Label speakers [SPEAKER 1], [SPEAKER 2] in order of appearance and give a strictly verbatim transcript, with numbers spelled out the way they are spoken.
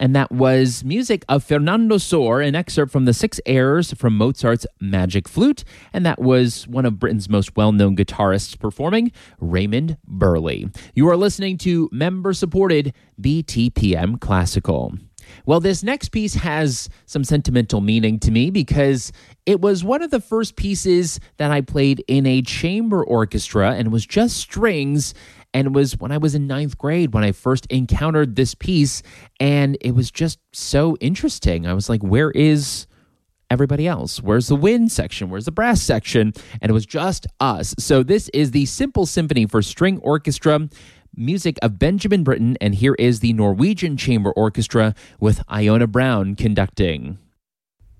[SPEAKER 1] And that was music of Fernando Sor, an excerpt from the Six Airs from Mozart's Magic Flute. And that was one of Britain's most well-known guitarists performing, Raymond Burley. You are listening to member-supported B T P M Classical. Well, this next piece has some sentimental meaning to me because it was one of the first pieces that I played in a chamber orchestra, and it was just strings. And it was when I was in ninth grade when I first encountered this piece, and it was just so interesting. I was like, where is everybody else? Where's the wind section? Where's the brass section? And it was just us. So this is the Simple Symphony for String Orchestra, music of Benjamin Britten, and here is the Norwegian Chamber Orchestra with Iona Brown conducting.